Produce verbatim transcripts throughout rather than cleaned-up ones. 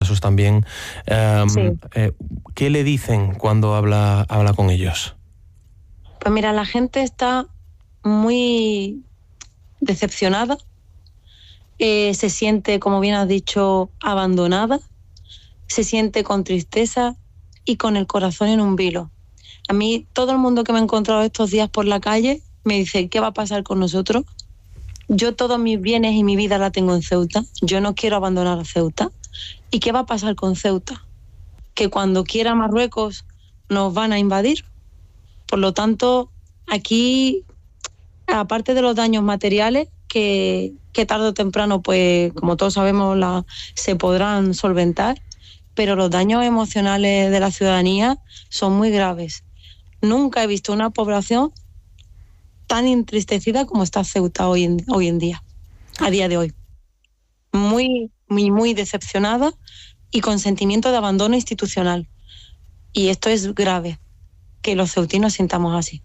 casos también. Eh, sí. eh, ¿Qué le dicen cuando habla, habla con ellos? Pues mira, la gente está muy decepcionada, eh, se siente, como bien has dicho, abandonada, se siente con tristeza y con el corazón en un vilo. A mí, todo el mundo que me ha encontrado estos días por la calle me dice, ¿qué va a pasar con nosotros? Yo todos mis bienes y mi vida la tengo en Ceuta, yo no quiero abandonar a Ceuta. ¿Y qué va a pasar con Ceuta? Que cuando quiera Marruecos nos van a invadir. Por lo tanto, aquí, aparte de los daños materiales, que, que tarde o temprano, pues como todos sabemos, la, se podrán solventar, pero los daños emocionales de la ciudadanía son muy graves. Nunca he visto una población tan entristecida como está Ceuta hoy en, hoy en día, a día de hoy. Muy, muy, muy decepcionada y con sentimiento de abandono institucional. Y esto es grave, que los ceutinos sintamos así.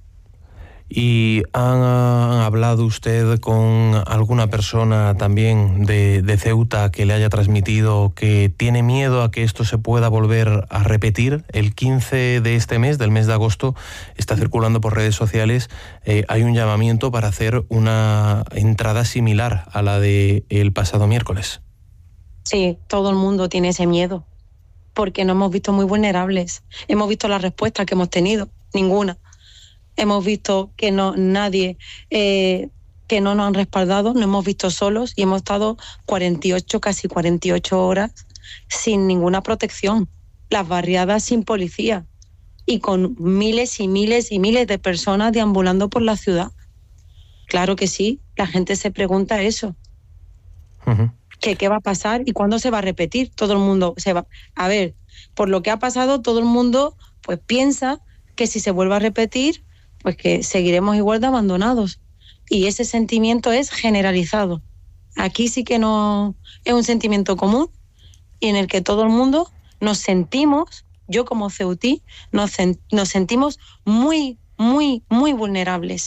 ¿Y han, han hablado usted con alguna persona también de, de Ceuta que le haya transmitido que tiene miedo a que esto se pueda volver a repetir? El quince de este mes, del mes de agosto, está circulando por redes sociales, eh, hay un llamamiento para hacer una entrada similar a la del pasado miércoles. Sí, todo el mundo tiene ese miedo, porque nos hemos visto muy vulnerables. Hemos visto las respuestas que hemos tenido, ninguna. Hemos visto que no nadie, eh, que no nos han respaldado, nos hemos visto solos y hemos estado cuarenta y ocho, casi cuarenta y ocho horas sin ninguna protección, las barriadas sin policía y con miles y miles y miles de personas deambulando por la ciudad. Claro que sí, la gente se pregunta eso. Uh-huh. ¿Qué, ¿Qué va a pasar y cuándo se va a repetir? Todo el mundo se va. A ver, por lo que ha pasado, todo el mundo pues piensa que si se vuelve a repetir, pues que seguiremos igual de abandonados. Y ese sentimiento es generalizado. Aquí sí que no es un sentimiento común y en el que todo el mundo nos sentimos, yo como ceutí, nos, nos sentimos muy, muy, muy vulnerables.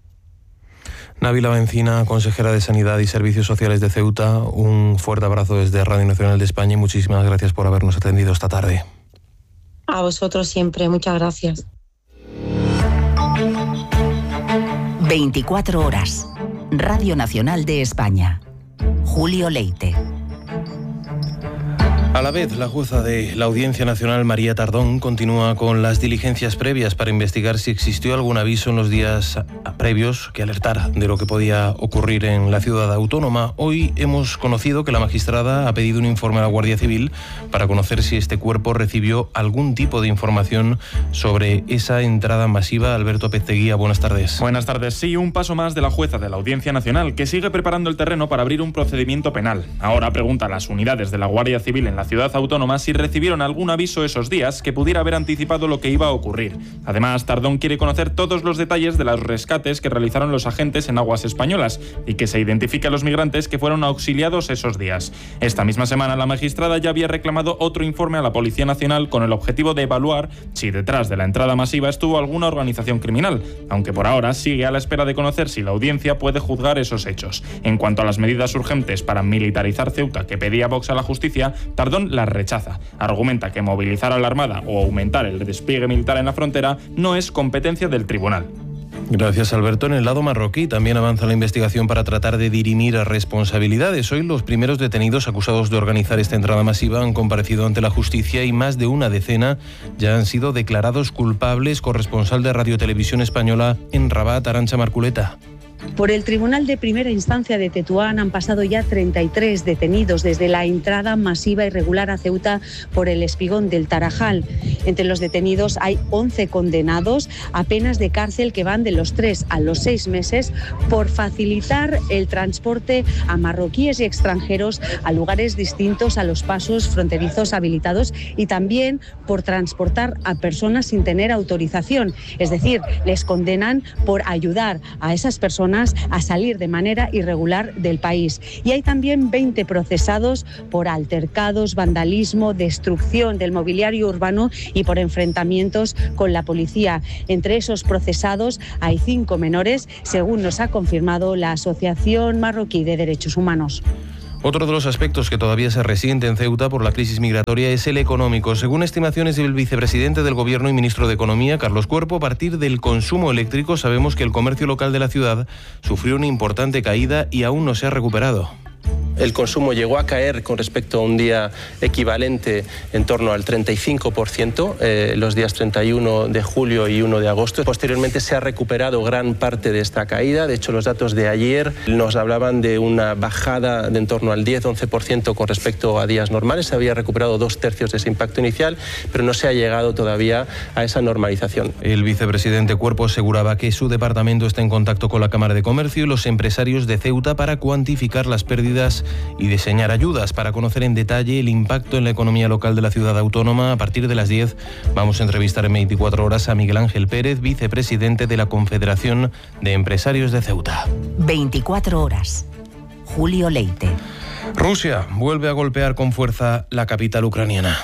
Návila Bencina, consejera de Sanidad y Servicios Sociales de Ceuta, un fuerte abrazo desde Radio Nacional de España y muchísimas gracias por habernos atendido esta tarde. A vosotros siempre, muchas gracias. veinticuatro horas. Radio Nacional de España. Julio Leite. A la vez, la jueza de la Audiencia Nacional, María Tardón, continúa con las diligencias previas para investigar si existió algún aviso en los días previos que alertara de lo que podía ocurrir en la ciudad autónoma. Hoy hemos conocido que la magistrada ha pedido un informe a la Guardia Civil para conocer si este cuerpo recibió algún tipo de información sobre esa entrada masiva. Alberto Pezteguía, buenas tardes. Buenas tardes. Sí, un paso más de la jueza de la Audiencia Nacional, que sigue preparando el terreno para abrir un procedimiento penal. Ahora pregunta a las unidades de la Guardia Civil en la ciudad autónoma si recibieron algún aviso esos días que pudiera haber anticipado lo que iba a ocurrir. Además, Tardón quiere conocer todos los detalles de los rescates que realizaron los agentes en aguas españolas y que se identifique a los migrantes que fueron auxiliados esos días. Esta misma semana, la magistrada ya había reclamado otro informe a la Policía Nacional con el objetivo de evaluar si detrás de la entrada masiva estuvo alguna organización criminal, aunque por ahora sigue a la espera de conocer si la audiencia puede juzgar esos hechos. En cuanto a las medidas urgentes para militarizar Ceuta que pedía Vox a la justicia, Tardón las rechaza. Argumenta que movilizar a la Armada o aumentar el despliegue militar en la frontera no es competencia del tribunal. Gracias, Alberto. En el lado marroquí también avanza la investigación para tratar de dirimir responsabilidades. Hoy los primeros detenidos acusados de organizar esta entrada masiva han comparecido ante la justicia y más de una decena ya han sido declarados culpables. Corresponsal de Radio Televisión Española en Rabat, Arantxa Marculeta. Por el Tribunal de Primera Instancia de Tetuán han pasado ya treinta y tres detenidos desde la entrada masiva irregular a Ceuta por el espigón del Tarajal. Entre los detenidos hay once condenados a penas de cárcel que van de los tres a los seis meses por facilitar el transporte a marroquíes y extranjeros a lugares distintos a los pasos fronterizos habilitados y también por transportar a personas sin tener autorización. Es decir, les condenan por ayudar a esas personas a salir de manera irregular del país. Y hay también veinte procesados por altercados, vandalismo, destrucción del mobiliario urbano y por enfrentamientos con la policía. Entre esos procesados hay cinco menores, según nos ha confirmado la Asociación Marroquí de Derechos Humanos. Otro de los aspectos que todavía se resiente en Ceuta por la crisis migratoria es el económico. Según estimaciones del vicepresidente del Gobierno y ministro de Economía, Carlos Cuerpo, a partir del consumo eléctrico sabemos que el comercio local de la ciudad sufrió una importante caída y aún no se ha recuperado. El consumo llegó a caer con respecto a un día equivalente en torno al treinta y cinco por ciento, eh, los días treinta y uno de julio y uno de agosto. Posteriormente se ha recuperado gran parte de esta caída. De hecho, los datos de ayer nos hablaban de una bajada de en torno al diez a once por ciento con respecto a días normales. Se había recuperado dos tercios de ese impacto inicial, pero no se ha llegado todavía a esa normalización. El vicepresidente Cuerpo aseguraba que su departamento está en contacto con la Cámara de Comercio y los empresarios de Ceuta para cuantificar las pérdidas y diseñar ayudas. Para conocer en detalle el impacto en la economía local de la ciudad autónoma, a partir de las diez vamos a entrevistar en veinticuatro horas a Miguel Ángel Pérez, vicepresidente de la Confederación de Empresarios de Ceuta. veinticuatro horas. Julio Leite. Rusia vuelve a golpear con fuerza la capital ucraniana.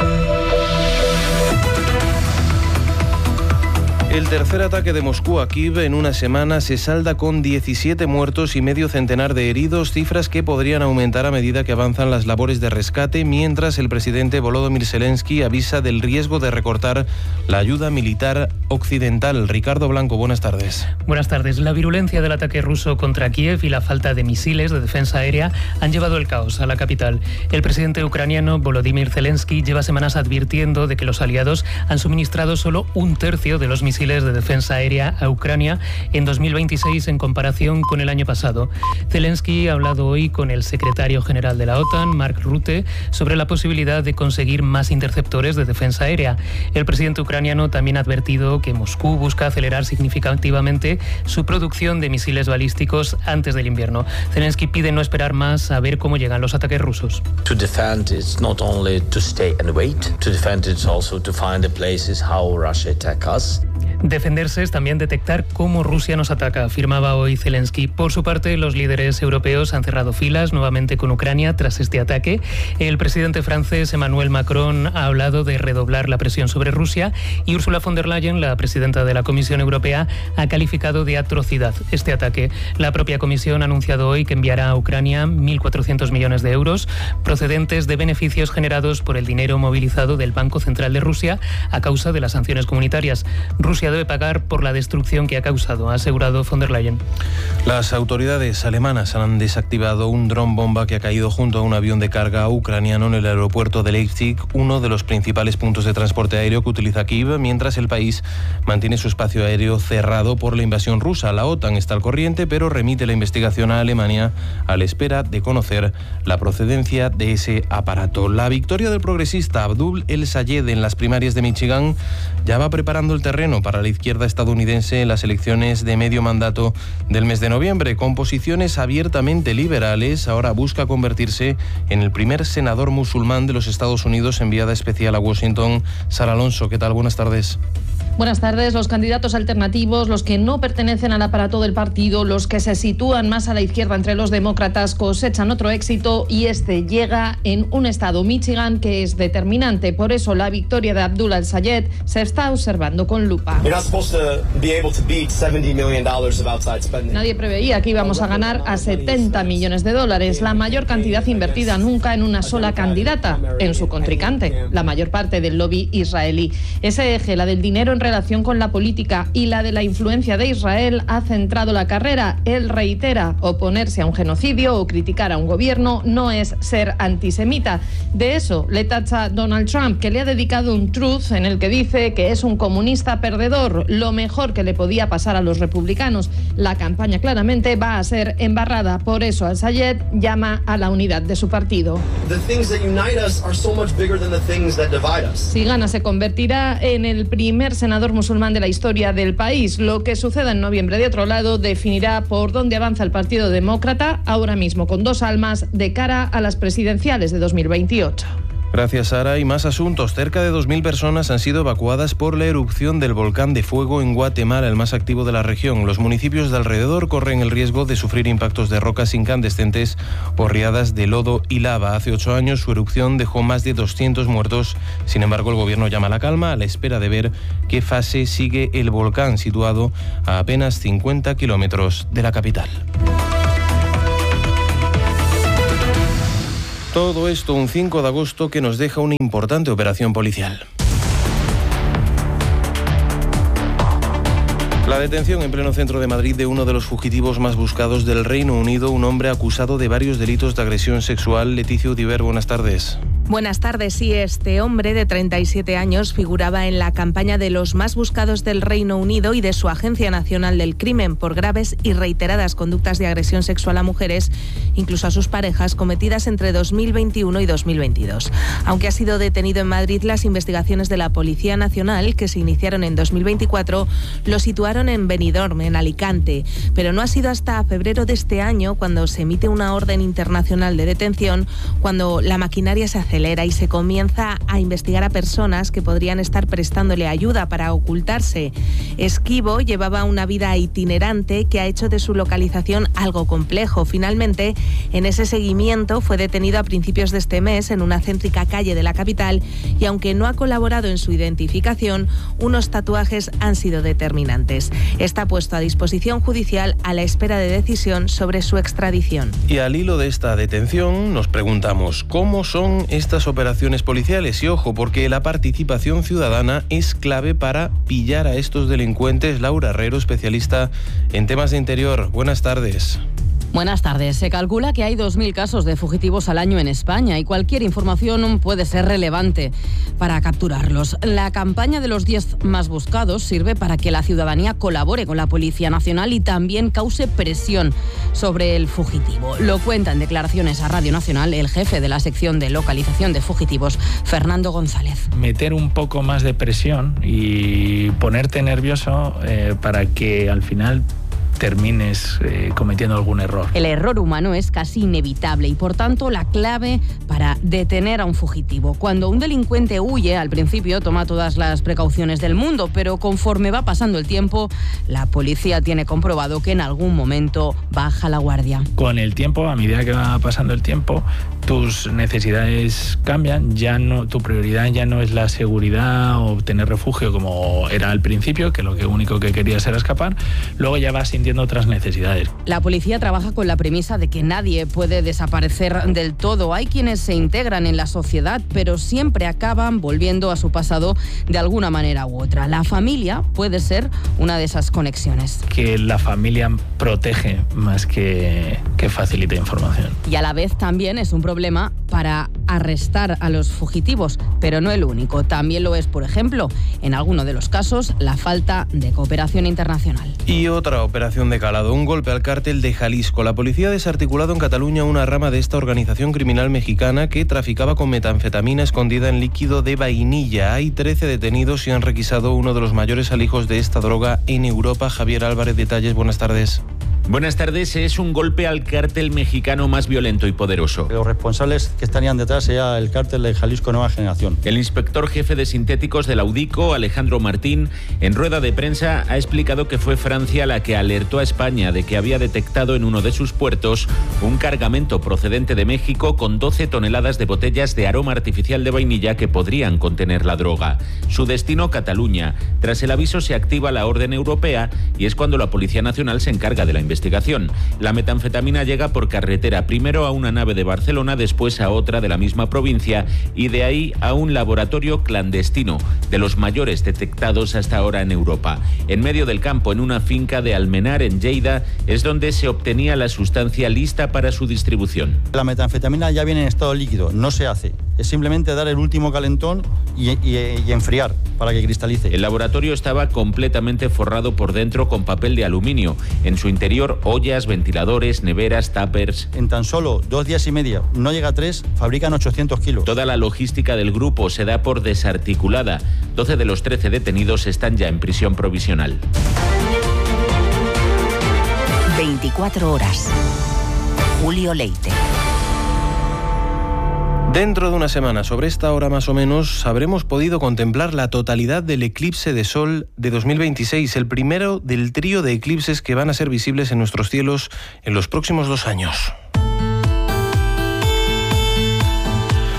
El tercer ataque de Moscú a Kiev en una semana se salda con diecisiete muertos y medio centenar de heridos, cifras que podrían aumentar a medida que avanzan las labores de rescate, mientras el presidente Volodymyr Zelensky avisa del riesgo de recortar la ayuda militar occidental. Ricardo Blanco, buenas tardes. Buenas tardes. La virulencia del ataque ruso contra Kiev y la falta de misiles de defensa aérea han llevado el caos a la capital. El presidente ucraniano Volodymyr Zelensky lleva semanas advirtiendo de que los aliados han suministrado solo un tercio de los misiles de defensa aérea a Ucrania en dos mil veintiséis en comparación con el año pasado. Zelensky ha hablado hoy con el secretario general de la OTAN, Mark Rutte, sobre la posibilidad de conseguir más interceptores de defensa aérea. El presidente ucraniano también ha advertido que Moscú busca acelerar significativamente su producción de misiles balísticos antes del invierno. Zelensky pide no esperar más a ver cómo llegan los ataques rusos. To defend is not only to stay and wait. To defend is also to find the places how Russia attack us. Defenderse es también detectar cómo Rusia nos ataca, afirmaba hoy Zelensky. Por su parte, los líderes europeos han cerrado filas nuevamente con Ucrania tras este ataque. El presidente francés Emmanuel Macron ha hablado de redoblar la presión sobre Rusia y Ursula von der Leyen, la presidenta de la Comisión Europea, ha calificado de atrocidad este ataque. La propia Comisión ha anunciado hoy que enviará a Ucrania mil cuatrocientos millones de euros procedentes de beneficios generados por el dinero movilizado del Banco Central de Rusia a causa de las sanciones comunitarias. Rusia debe pagar por la destrucción que ha causado, ha asegurado von der Leyen. Las autoridades alemanas han desactivado un dron bomba que ha caído junto a un avión de carga ucraniano en el aeropuerto de Leipzig, uno de los principales puntos de transporte aéreo que utiliza Kiev, mientras el país mantiene su espacio aéreo cerrado por la invasión rusa. La OTAN está al corriente, pero remite la investigación a Alemania a la espera de conocer la procedencia de ese aparato. La victoria del progresista Abdul El Sayed en las primarias de Michigan ya va preparando el terreno para la izquierda estadounidense en las elecciones de medio mandato del mes de noviembre. Con posiciones abiertamente liberales, ahora busca convertirse en el primer senador musulmán de los Estados Unidos, enviada especial a Washington. Sara Alonso, ¿qué tal? Buenas tardes. Buenas tardes. Los candidatos alternativos, los que no pertenecen al aparato del partido, los que se sitúan más a la izquierda entre los demócratas, cosechan otro éxito y este llega en un estado, Michigan, que es determinante. Por eso la victoria de Abdul El Sayed se está observando con lupa. Nadie preveía que íbamos a ganar a setenta millones de dólares, la mayor cantidad invertida nunca en una sola candidata, en su contrincante, la mayor parte del lobby israelí. Ese eje, la del dinero en relación con la política y la de la influencia de Israel, ha centrado la carrera. Él reitera, oponerse a un genocidio o criticar a un gobierno no es ser antisemita. De eso le tacha Donald Trump, que le ha dedicado un truth en el que dice que es un comunista perdedor, lo mejor que le podía pasar a los republicanos. La campaña claramente va a ser embarrada. Por eso Al Sayed llama a la unidad de su partido. Si gana, se convertirá en el primer senador musulmán de la historia del país. Lo que suceda en noviembre de otro lado definirá por dónde avanza el Partido Demócrata, ahora mismo con dos almas, de cara a las presidenciales de dos mil veintiocho. Gracias, Sara. Y más asuntos. Cerca de dos mil personas han sido evacuadas por la erupción del volcán de fuego en Guatemala, el más activo de la región. Los municipios de alrededor corren el riesgo de sufrir impactos de rocas incandescentes o riadas de lodo y lava. Hace ocho años su erupción dejó más de doscientos muertos. Sin embargo, el gobierno llama a la calma a la espera de ver qué fase sigue el volcán, situado a apenas cincuenta kilómetros de la capital. Todo esto un cinco de agosto que nos deja una importante operación policial. La detención en pleno centro de Madrid de uno de los fugitivos más buscados del Reino Unido, un hombre acusado de varios delitos de agresión sexual. Leticia Udiver, buenas tardes. Buenas tardes. Sí, este hombre de treinta y siete años figuraba en la campaña de los más buscados del Reino Unido y de su Agencia Nacional del Crimen por graves y reiteradas conductas de agresión sexual a mujeres, incluso a sus parejas, cometidas entre dos mil veintiuno y dos mil veintidós. Aunque ha sido detenido en Madrid, las investigaciones de la Policía Nacional, que se iniciaron en dos mil veinticuatro, lo situaron en Benidorm, en Alicante. Pero no ha sido hasta febrero de este año, cuando se emite una orden internacional de detención, cuando la maquinaria se acelera y se comienza a investigar a personas que podrían estar prestándole ayuda para ocultarse. Esquivo llevaba una vida itinerante que ha hecho de su localización algo complejo. Finalmente, en ese seguimiento fue detenido a principios de este mes en una céntrica calle de la capital y aunque no ha colaborado en su identificación, unos tatuajes han sido determinantes. Está puesto a disposición judicial a la espera de decisión sobre su extradición. Y al hilo de esta detención nos preguntamos, ¿cómo son estas operaciones policiales? Y ojo, porque la participación ciudadana es clave para pillar a estos delincuentes. Laura Herrero, especialista en temas de interior. Buenas tardes. Buenas tardes. Se calcula que hay dos mil casos de fugitivos al año en España y cualquier información puede ser relevante para capturarlos. La campaña de los diez más buscados sirve para que la ciudadanía colabore con la Policía Nacional y también cause presión sobre el fugitivo. Lo cuenta en declaraciones a Radio Nacional el jefe de la sección de localización de fugitivos, Fernando González. Meter un poco más de presión y ponerte nervioso eh, para que al final termines eh, cometiendo algún error. El error humano es casi inevitable y, por tanto, la clave para detener a un fugitivo. Cuando un delincuente huye, al principio toma todas las precauciones del mundo, pero conforme va pasando el tiempo, la policía tiene comprobado que en algún momento baja la guardia. Con el tiempo, a medida que va pasando el tiempo, tus necesidades cambian, ya no, tu prioridad ya no es la seguridad o obtener refugio como era al principio, que lo que único que querías era escapar. Luego ya vas sintiendo otras necesidades. La policía trabaja con la premisa de que nadie puede desaparecer del todo. Hay quienes se integran en la sociedad, pero siempre acaban volviendo a su pasado de alguna manera u otra. La familia puede ser una de esas conexiones. Que la familia protege más que, que facilita información. Y a la vez también es un problema para arrestar a los fugitivos, pero no el único. También lo es, por ejemplo, en alguno de los casos, la falta de cooperación internacional. Y otra operación de calado, un golpe al cártel de Jalisco. La policía ha desarticulado en Cataluña una rama de esta organización criminal mexicana que traficaba con metanfetamina escondida en líquido de vainilla. Hay trece detenidos y han requisado uno de los mayores alijos de esta droga en Europa. Javier Álvarez, detalles, buenas tardes. Buenas tardes. Es un golpe al cártel mexicano más violento y poderoso. Los responsables que estarían detrás sería el cártel de Jalisco Nueva Generación. El inspector jefe de sintéticos de la UDICO, Alejandro Martín, en rueda de prensa ha explicado que fue Francia la que alertó a España de que había detectado en uno de sus puertos un cargamento procedente de México con doce toneladas de botellas de aroma artificial de vainilla que podrían contener la droga. Su destino, Cataluña. Tras el aviso se activa la orden europea y es cuando la Policía Nacional se encarga de la investigación. La metanfetamina llega por carretera, primero a una nave de Barcelona, después a otra de la misma provincia y de ahí a un laboratorio clandestino, de los mayores detectados hasta ahora en Europa. En medio del campo, en una finca de Almenar, en Lleida, es donde se obtenía la sustancia lista para su distribución. La metanfetamina ya viene en estado líquido, no se hace. Es simplemente dar el último calentón y, y, y enfriar para que cristalice. El laboratorio estaba completamente forrado por dentro con papel de aluminio. En su interior, ollas, ventiladores, neveras, tuppers. En tan solo dos días y medio, no llega a tres, fabrican ochocientos kilos. Toda la logística del grupo se da por desarticulada. doce de los trece detenidos están ya en prisión provisional. veinticuatro horas. Julio Leite. Dentro de una semana, sobre esta hora más o menos, habremos podido contemplar la totalidad del eclipse de sol de dos mil veintiséis, el primero del trío de eclipses que van a ser visibles en nuestros cielos en los próximos dos años.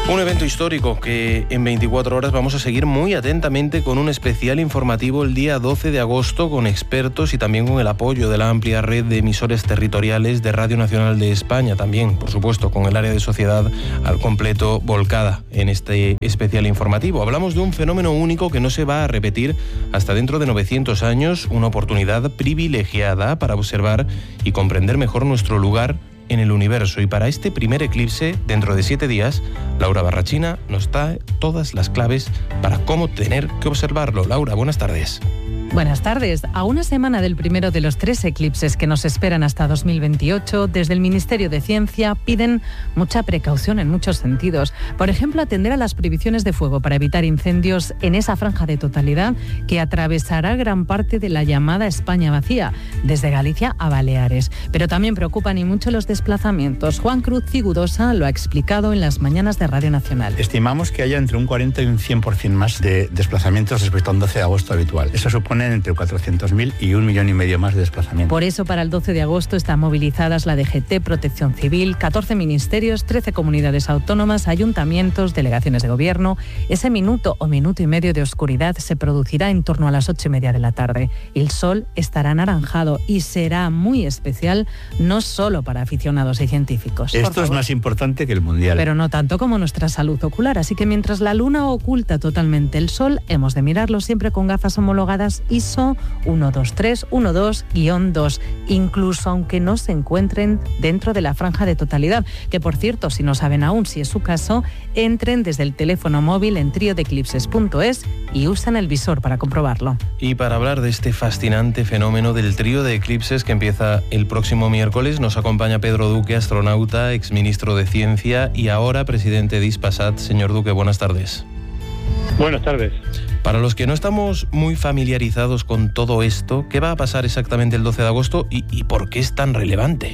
Un evento histórico que en veinticuatro horas vamos a seguir muy atentamente con un especial informativo el día doce de agosto con expertos y también con el apoyo de la amplia red de emisores territoriales de Radio Nacional de España, también, por supuesto, con el área de sociedad al completo volcada en este especial informativo. Hablamos de un fenómeno único que no se va a repetir hasta dentro de novecientos años, una oportunidad privilegiada para observar y comprender mejor nuestro lugar en el universo. Y para este primer eclipse, dentro de siete días, Laura Barrachina nos da todas las claves para cómo tener que observarlo. Laura, buenas tardes. Buenas tardes. A una semana del primero de los tres eclipses que nos esperan hasta dos mil veintiocho, desde el Ministerio de Ciencia piden mucha precaución en muchos sentidos. Por ejemplo, atender a las previsiones de fuego para evitar incendios en esa franja de totalidad que atravesará gran parte de la llamada España vacía, desde Galicia a Baleares. Pero también preocupan y mucho los desplazamientos. Juan Cruz Cigudosa lo ha explicado en las mañanas de Radio Nacional. Estimamos que haya entre un cuarenta y un cien por ciento más de desplazamientos respecto a un doce de agosto habitual. Eso supone entre cuatrocientos mil y un millón y medio más de desplazamientos. Por eso, para el doce de agosto están movilizadas la D G T, Protección Civil, catorce ministerios, trece comunidades autónomas, ayuntamientos, delegaciones de gobierno. Ese minuto o minuto y medio de oscuridad se producirá en torno a las ocho y media de la tarde. El sol estará anaranjado y será muy especial, no solo para aficionados y científicos. Esto es más importante que el mundial. Pero no tanto como nuestra salud ocular. Así que mientras la luna oculta totalmente el sol, hemos de mirarlo siempre con gafas homologadas I S O uno dos tres uno dos guión dos, incluso aunque no se encuentren dentro de la franja de totalidad, que por cierto, si no saben aún si es su caso, entren desde el teléfono móvil en trío de eclipses punto es y usen el visor para comprobarlo. Y para hablar de este fascinante fenómeno del trío de eclipses que empieza el próximo miércoles, nos acompaña Pedro Duque, astronauta, exministro de Ciencia y ahora presidente de Hispasat. Señor Duque, buenas tardes. Buenas tardes. Para los que no estamos muy familiarizados con todo esto, ¿qué va a pasar exactamente el doce de agosto y, y por qué es tan relevante?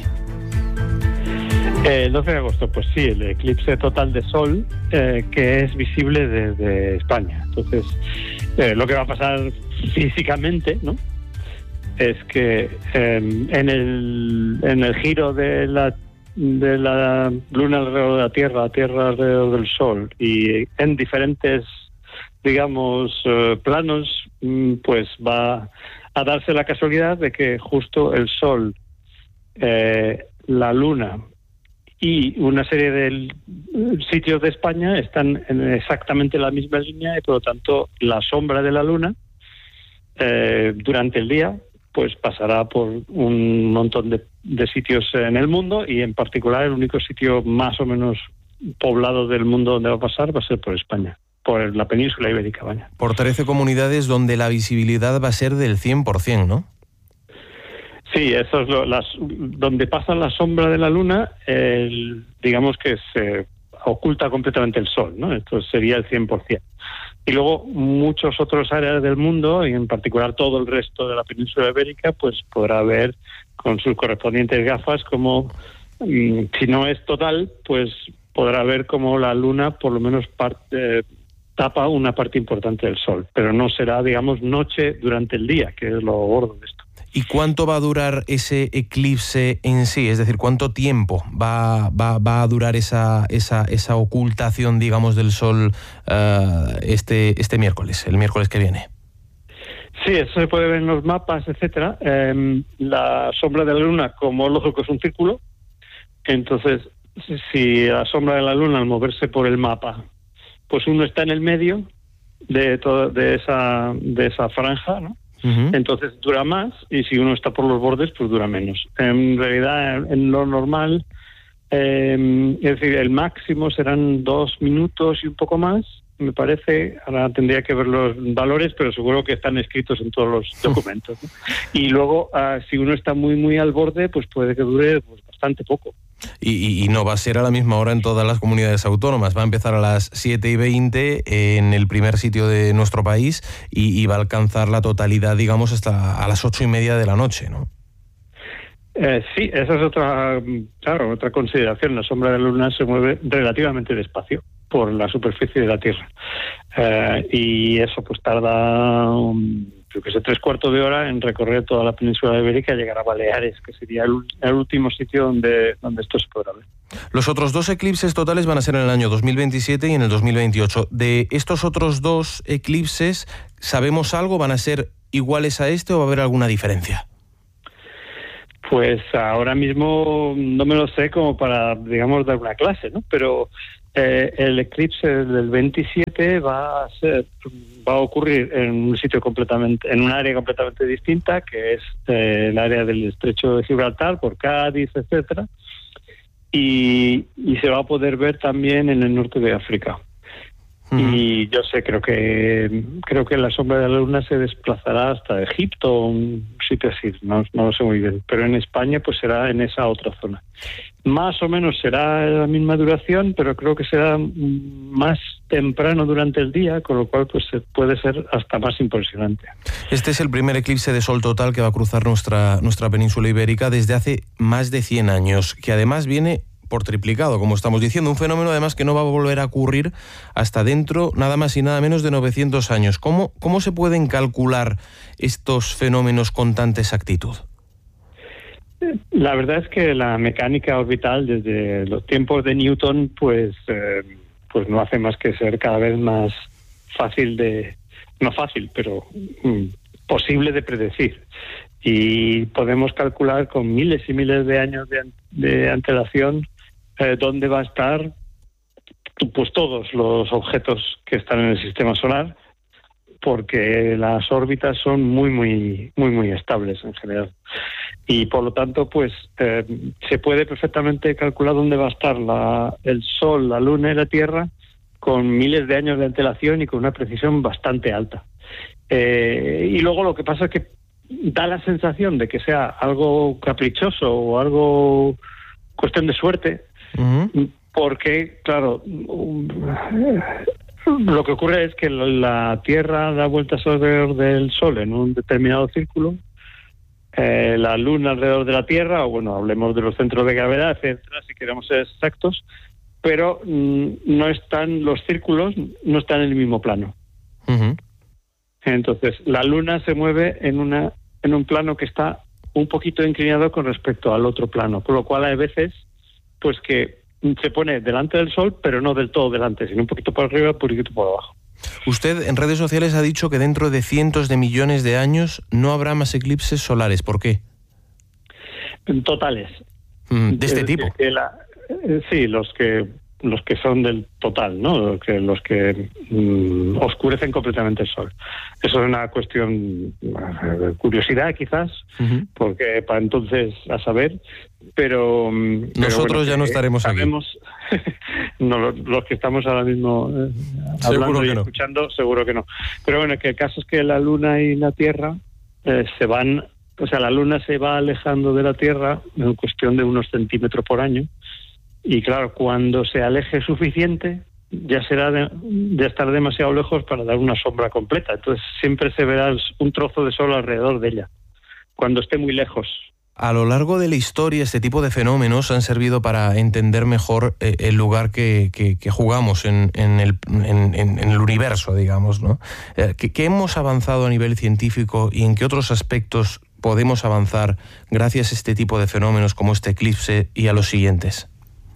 El doce de agosto, pues sí, el eclipse total de Sol eh, que es visible desde España. Entonces, eh, lo que va a pasar físicamente, ¿no?, es que eh, en el en el giro de la de la Luna alrededor de la Tierra, la Tierra alrededor del Sol y en diferentes, digamos, eh, planos, pues va a darse la casualidad de que justo el Sol, eh, la Luna y una serie de sitios de España están en exactamente la misma línea y por lo tanto la sombra de la Luna eh, durante el día pues pasará por un montón de, de sitios en el mundo y en particular el único sitio más o menos poblado del mundo donde va a pasar va a ser por España, por la península ibérica, vaya. Por trece comunidades donde la visibilidad va a ser del cien por ciento, ¿no? Sí, eso es lo, las, donde pasa la sombra de la Luna, el, digamos que se oculta completamente el Sol, ¿no? Esto sería el cien por ciento. Y luego muchos otros áreas del mundo, y en particular todo el resto de la península ibérica, pues podrá ver con sus correspondientes gafas como, si no es total, pues podrá ver como la Luna por lo menos parte, eh, tapa una parte importante del Sol, pero no será, digamos, noche durante el día, que es lo gordo de esto. ¿Y cuánto va a durar ese eclipse en sí? Es decir, ¿cuánto tiempo va, va, va a durar esa, esa, esa ocultación, digamos, del Sol uh, este, este miércoles, el miércoles que viene? Sí, eso se puede ver en los mapas, etcétera. Eh, la sombra de la Luna, como lógico, es un círculo. Entonces, si la sombra de la Luna, al moverse por el mapa, pues uno está en el medio de, todo, de, esa, de esa franja, ¿no? Uh-huh. Entonces dura más y si uno está por los bordes pues dura menos. En realidad en lo normal eh, es decir, el máximo serán dos minutos y un poco más, me parece. Ahora tendría que ver los valores, pero seguro que están escritos en todos los documentos, ¿no? Y luego uh, si uno está muy muy al borde pues puede que dure pues, bastante poco. Y, y, y no va a ser a la misma hora en todas las comunidades autónomas. Va a empezar a las siete y veinte en el primer sitio de nuestro país y, y va a alcanzar la totalidad, digamos, hasta a las ocho y media de la noche, ¿no? Eh, sí, esa es otra, claro, otra consideración. La sombra de la Luna se mueve relativamente despacio por la superficie de la Tierra. Eh, y eso pues tarda, um, yo que sé, tres cuartos de hora en recorrer toda la península ibérica y llegar a Baleares, que sería el, el último sitio donde, donde esto se podrá ver. Los otros dos eclipses totales van a ser en el año dos mil veintisiete y en el dos mil veintiocho. De estos otros dos eclipses, ¿sabemos algo? ¿Van a ser iguales a este o va a haber alguna diferencia? Pues ahora mismo no me lo sé como para, digamos, dar una clase, ¿no? Pero eh, el eclipse del veintisiete va a ser, va a ocurrir en un sitio completamente, en un área completamente distinta, que es eh, el área del Estrecho de Gibraltar, por Cádiz, etcétera, y, y se va a poder ver también en el norte de África. Uh-huh. Y yo sé, creo que creo que la sombra de la luna se desplazará hasta Egipto, un sitio así, no, no lo sé muy bien, pero en España pues será en esa otra zona. Más o menos será la misma duración, pero creo que será más temprano durante el día, con lo cual pues puede ser hasta más impresionante. Este es el primer eclipse de sol total que va a cruzar nuestra, nuestra península ibérica desde hace más de cien años, que además viene por triplicado, como estamos diciendo, un fenómeno además que no va a volver a ocurrir hasta dentro nada más y nada menos de novecientos años. ¿Cómo, cómo se pueden calcular estos fenómenos con tanta exactitud? La verdad es que la mecánica orbital desde los tiempos de Newton pues, eh, pues no hace más que ser cada vez más fácil de, no fácil, pero mm, posible de predecir. Y podemos calcular con miles y miles de años de, de antelación eh, dónde va a estar pues todos los objetos que están en el sistema solar, porque las órbitas son muy muy muy muy estables en general, y por lo tanto pues eh, se puede perfectamente calcular dónde va a estar la, el Sol, la Luna y la Tierra con miles de años de antelación y con una precisión bastante alta. Eh, y luego lo que pasa es que da la sensación de que sea algo caprichoso o algo cuestión de suerte, uh-huh. porque, claro, lo que ocurre es que la Tierra da vueltas alrededor del Sol en un determinado círculo, eh, la Luna alrededor de la Tierra, o bueno, hablemos de los centros de gravedad, etcétera, si queremos ser exactos, pero mm, no están, los círculos no están en el mismo plano. Uh-huh. Entonces, la Luna se mueve en una en un plano que está un poquito inclinado con respecto al otro plano, por lo cual hay veces pues que se pone delante del Sol, pero no del todo delante, sino un poquito por arriba, un poquito por abajo. Usted en redes sociales ha dicho que dentro de cientos de millones de años no habrá más eclipses solares. ¿Por qué? Totales. Mm, ¿De este tipo? Que la, sí, los que los que son del total, ¿no? Los que, los que mm, oscurecen completamente el Sol. Eso es una cuestión de curiosidad, quizás, uh-huh. porque para entonces a saber, pero... Nosotros pero bueno, ya no estaremos sabemos, aquí. no, los, los que estamos ahora mismo eh, hablando y no. escuchando, seguro que no. Pero bueno, que el caso es que la Luna y la Tierra eh, se van... O sea, la Luna se va alejando de la Tierra en cuestión de unos centímetros por año. Y claro, cuando se aleje suficiente, ya será de, de estar demasiado lejos para dar una sombra completa. Entonces siempre se verá un trozo de sol alrededor de ella, cuando esté muy lejos. A lo largo de la historia, este tipo de fenómenos han servido para entender mejor eh, el lugar que, que, que jugamos en, en, el, en, en el universo, digamos, ¿no? Eh, ¿qué, ¿Qué hemos avanzado a nivel científico y en qué otros aspectos podemos avanzar gracias a este tipo de fenómenos como este eclipse y a los siguientes?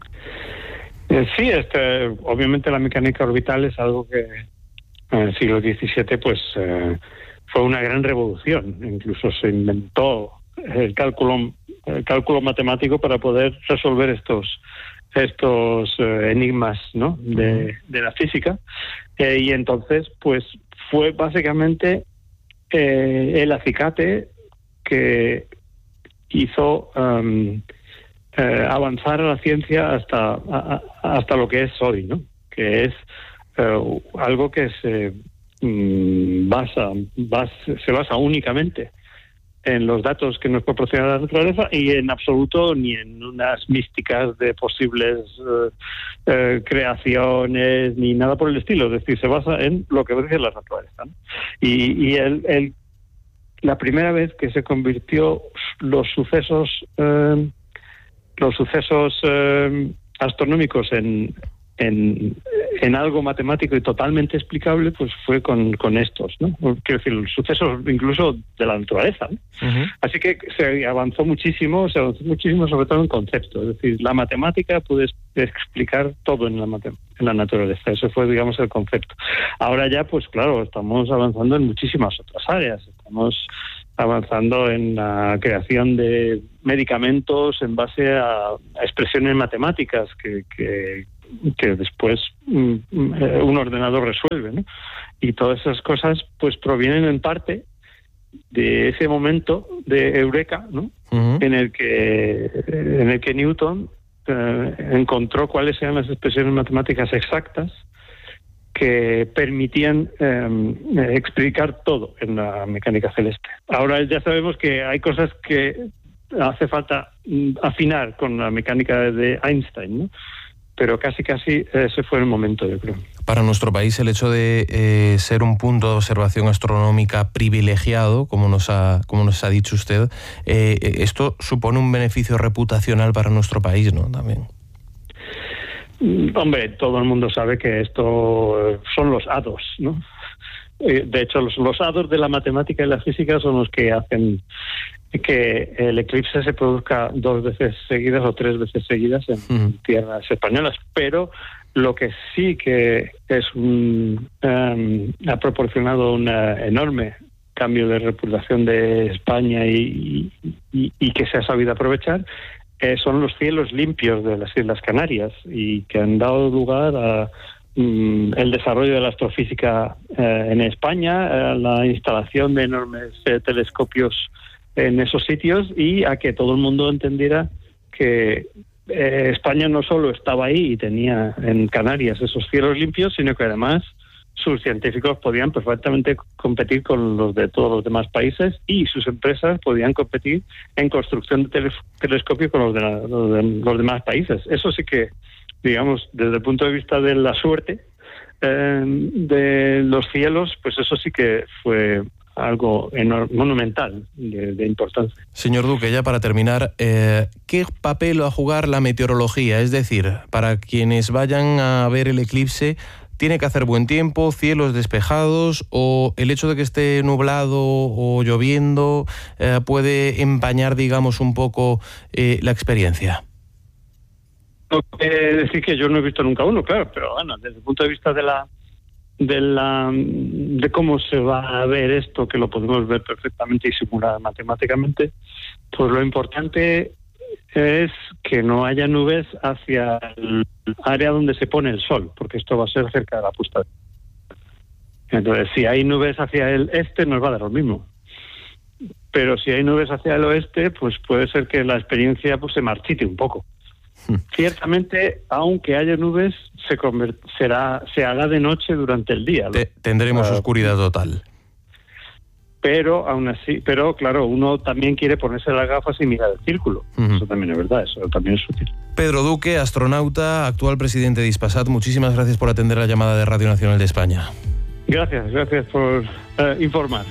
Sí, este, obviamente la mecánica orbital es algo que en el siglo diecisiete pues eh, fue una gran revolución. Incluso se inventó el cálculo, el cálculo matemático para poder resolver estos estos eh, enigmas, ¿no? de, de la física. Eh, y entonces pues fue básicamente eh, el acicate que hizo um, Eh, avanzar a la ciencia hasta a, hasta lo que es hoy, ¿no? Que es eh, algo que se mm, basa, basa se basa únicamente en los datos que nos proporciona la naturaleza y en absoluto ni en unas místicas de posibles eh, eh, creaciones ni nada por el estilo. Es decir, se basa en lo que dice la naturaleza, ¿no? Y, y el, el la primera vez que se convirtió los sucesos eh, los sucesos eh, astronómicos en, en, en algo matemático y totalmente explicable, pues fue con, con estos, ¿no? Quiero decir, los sucesos incluso de la naturaleza, ¿no? Uh-huh. Así que se avanzó muchísimo, se avanzó muchísimo sobre todo en concepto. Es decir, la matemática puede explicar todo en la, mate- en la naturaleza. Eso fue, digamos, el concepto. Ahora ya, pues claro, estamos avanzando en muchísimas otras áreas. Estamos avanzando en la creación de medicamentos en base a, a expresiones matemáticas que, que, que después mm, un ordenador resuelve, ¿no? Y todas esas cosas pues provienen en parte de ese momento de eureka, ¿no? Uh-huh. en el que en el que Newton eh, encontró cuáles eran las expresiones matemáticas exactas que permitían eh, explicar todo en la mecánica celeste. Ahora ya sabemos que hay cosas que hace falta afinar con la mecánica de Einstein, ¿no? Pero casi casi ese fue el momento, yo creo. Para nuestro país el hecho de eh, ser un punto de observación astronómica privilegiado, como nos ha, como nos ha dicho usted, eh, esto supone un beneficio reputacional para nuestro país, ¿no? También. Hombre, todo el mundo sabe que esto son los hados, ¿no? De hecho, los, los hados de la matemática y la física son los que hacen que el eclipse se produzca dos veces seguidas o tres veces seguidas en uh-huh. tierras españolas. Pero lo que sí que es un, um, ha proporcionado un enorme cambio de reputación de España y, y, y que se ha sabido aprovechar Eh, son los cielos limpios de las Islas Canarias y que han dado lugar a mm, el desarrollo de la astrofísica eh, en España, a la instalación de enormes eh, telescopios en esos sitios y a que todo el mundo entendiera que eh, España no solo estaba ahí y tenía en Canarias esos cielos limpios, sino que además sus científicos podían perfectamente competir con los de todos los demás países y sus empresas podían competir en construcción de tele- telescopios con los de, la, los de los demás países. Eso sí que, digamos, desde el punto de vista de la suerte eh, de los cielos, pues eso sí que fue algo enorme, monumental de, de importancia. Señor Duque, ya para terminar, eh, ¿qué papel va a jugar la meteorología? Es decir, para quienes vayan a ver el eclipse, ¿tiene que hacer buen tiempo, cielos despejados, o el hecho de que esté nublado o lloviendo eh, puede empañar, digamos, un poco eh, la experiencia? No quiere decir que yo no he visto nunca uno, claro, pero bueno, desde el punto de vista de la de la de cómo se va a ver esto, que lo podemos ver perfectamente y simular matemáticamente, pues lo importante es que no haya nubes hacia el área donde se pone el sol, porque esto va a ser cerca de la puesta. Entonces, si hay nubes hacia el este, nos va a dar lo mismo. Pero si hay nubes hacia el oeste, pues puede ser que la experiencia pues se marchite un poco. Hmm. Ciertamente, aunque haya nubes, se convert- será, se haga de noche durante el día. Te- tendremos uh, oscuridad total. Pero aún así, pero claro, uno también quiere ponerse las gafas y mirar el círculo. Uh-huh. Eso también es verdad, eso también es útil. Pedro Duque, astronauta, actual presidente de Ispasat, muchísimas gracias por atender la llamada de Radio Nacional de España. Gracias, gracias por uh, informar.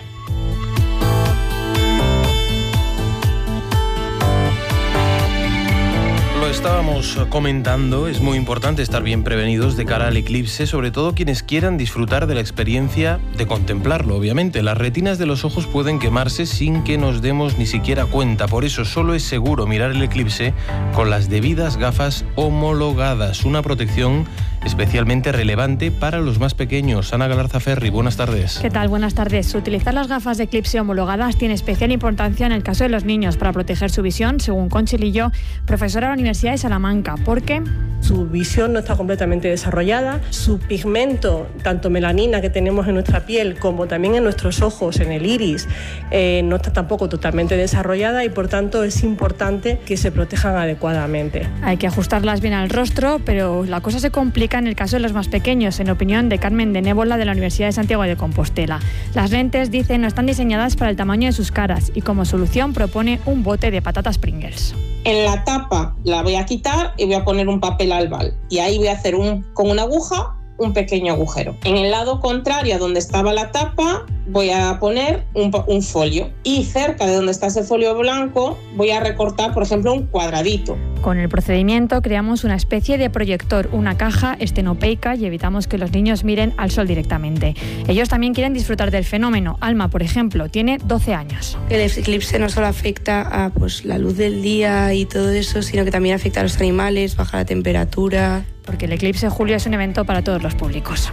Estábamos comentando, es muy importante estar bien prevenidos de cara al eclipse, sobre todo quienes quieran disfrutar de la experiencia de contemplarlo, obviamente. Las retinas de los ojos pueden quemarse sin que nos demos ni siquiera cuenta, por eso solo es seguro mirar el eclipse con las debidas gafas homologadas, una protección especialmente relevante para los más pequeños. Ana Galarza Ferri, buenas tardes. ¿Qué tal? Buenas tardes. Utilizar las gafas de eclipse homologadas tiene especial importancia en el caso de los niños para proteger su visión, según Conchi Lillo, profesora de la Universidad de Salamanca. ¿Por qué? Su visión no está completamente desarrollada, su pigmento, tanto melanina que tenemos en nuestra piel como también en nuestros ojos, en el iris, eh, no está tampoco totalmente desarrollada y por tanto es importante que se protejan adecuadamente. Hay que ajustarlas bien al rostro, pero la cosa se complica en el caso de los más pequeños, en opinión de Carmen de Nébola de la Universidad de Santiago de Compostela. Las lentes, dice, no están diseñadas para el tamaño de sus caras y como solución propone un bote de patatas Pringles. En la tapa la voy a quitar y voy a poner un papel albal y ahí voy a hacer un, con una aguja un pequeño agujero. En el lado contrario a donde estaba la tapa voy a poner un, un folio y cerca de donde está ese folio blanco voy a recortar, por ejemplo, un cuadradito. Con el procedimiento creamos una especie de proyector, una caja estenopeica, y evitamos que los niños miren al sol directamente. Ellos también quieren disfrutar del fenómeno. Alma, por ejemplo, tiene doce años. El eclipse no solo afecta a pues, la luz del día y todo eso, sino que también afecta a los animales, baja la temperatura. Porque el eclipse, Julio, es un evento para todos los públicos.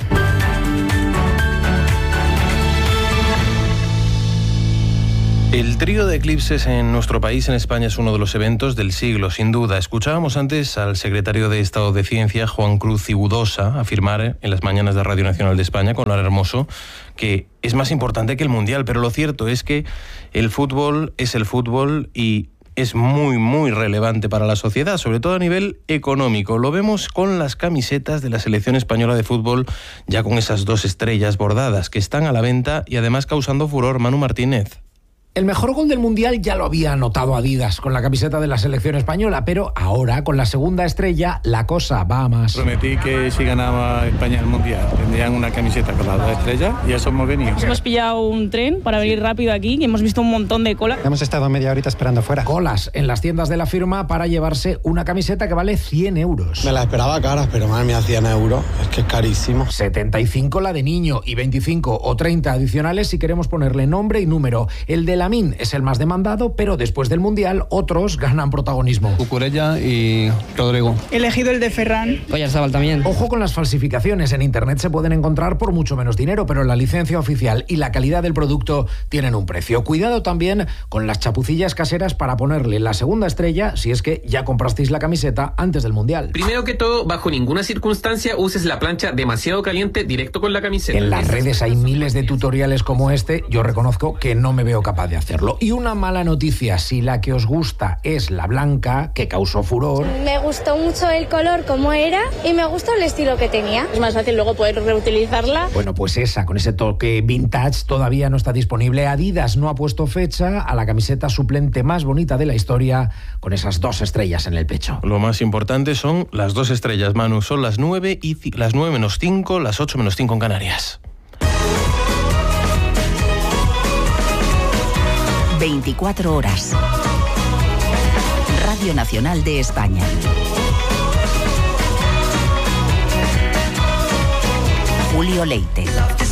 El trío de eclipses en nuestro país, en España, es uno de los eventos del siglo, sin duda. Escuchábamos antes al secretario de Estado de Ciencia, Juan Cruz Cibudosa, afirmar en las mañanas de Radio Nacional de España, con Lara Hermoso, que es más importante que el Mundial. Pero lo cierto es que el fútbol es el fútbol y es muy, muy relevante para la sociedad, sobre todo a nivel económico. Lo vemos con las camisetas de la selección española de fútbol, ya con esas dos estrellas bordadas que están a la venta y además causando furor. Manu Martínez. El mejor gol del Mundial ya lo había anotado Adidas con la camiseta de la selección española, pero ahora, con la segunda estrella, la cosa va a más. Prometí que si ganaba España el Mundial tendrían una camiseta con las dos estrellas y eso hemos venido. Nos hemos pillado un tren para venir rápido aquí y hemos visto un montón de cola. Hemos estado media horita esperando fuera. Colas en las tiendas de la firma para llevarse una camiseta que vale cien euros. Me la esperaba cara, pero madre mía, cien euros, es que es carísimo. setenta y cinco la de niño y veinticinco o treinta adicionales si queremos ponerle nombre y número. El de Lamine es el más demandado, pero después del Mundial otros ganan protagonismo. Cucurella y Rodrigo. He elegido el de Ferran. Oyarzabal también. Ojo con las falsificaciones. En internet se pueden encontrar por mucho menos dinero, pero la licencia oficial y la calidad del producto tienen un precio. Cuidado también con las chapucillas caseras para ponerle la segunda estrella si es que ya comprasteis la camiseta antes del Mundial. Primero que todo, bajo ninguna circunstancia uses la plancha demasiado caliente directo con la camiseta. En las redes hay miles de tutoriales como este. Yo reconozco que no me veo capaz de hacerlo. Y una mala noticia, si la que os gusta es la blanca, que causó furor. Me gustó mucho el color como era y me gustó el estilo que tenía. Es más fácil luego poder reutilizarla. Bueno, pues esa, con ese toque vintage, todavía no está disponible. Adidas no ha puesto fecha a la camiseta suplente más bonita de la historia, con esas dos estrellas en el pecho. Lo más importante son las dos estrellas, Manu. Son las nueve y c- las nueve menos cinco, las ocho menos cinco en Canarias. veinticuatro horas. Radio Nacional de España. Julio Leite.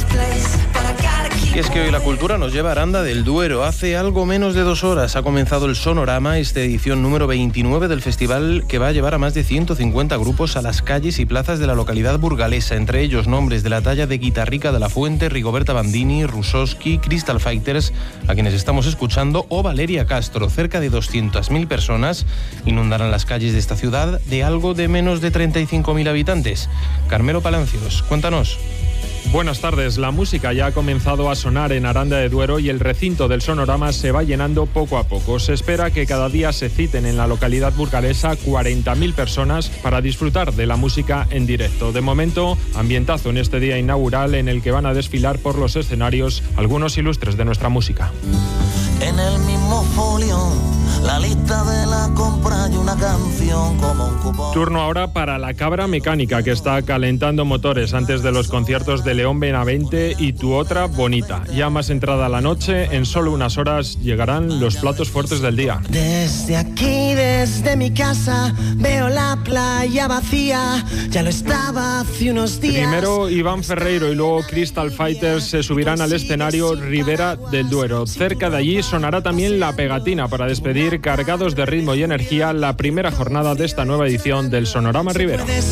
Y es que hoy la cultura nos lleva a Aranda del Duero. Hace algo menos de dos horas ha comenzado el Sonorama, esta edición número veintinueve del festival, que va a llevar a más de ciento cincuenta grupos a las calles y plazas de la localidad burgalesa, entre ellos nombres de la talla de Guitarrica de la Fuente, Rigoberta Bandini, Rusoski, Crystal Fighters, a quienes estamos escuchando, o Valeria Castro. Cerca de doscientas mil personas inundarán las calles de esta ciudad de algo de menos de treinta y cinco mil habitantes. Carmelo Palancios, cuéntanos. Buenas tardes. La música ya ha comenzado a sonar en Aranda de Duero y el recinto del Sonorama se va llenando poco a poco. Se espera que cada día se citen en la localidad burgalesa cuarenta mil personas para disfrutar de la música en directo. De momento, ambientazo en este día inaugural en el que van a desfilar por los escenarios algunos ilustres de nuestra música. En el mismo folio, la lista de la compra y una canción como un cupón. Turno ahora para la Cabra Mecánica, que está calentando motores antes de los conciertos de León Benavente y Tu Otra Bonita. Ya más entrada la noche, en solo unas horas llegarán los platos fuertes del día. Desde aquí, desde mi casa, veo la playa vacía. Ya lo estaba hace unos días. Primero Iván Ferreiro y luego Crystal Fighters se subirán al escenario Ribera del Duero. Cerca de allí sonará también La Pegatina para despedir cargados de ritmo y energía la primera jornada de esta nueva edición del Sonorama Ribera.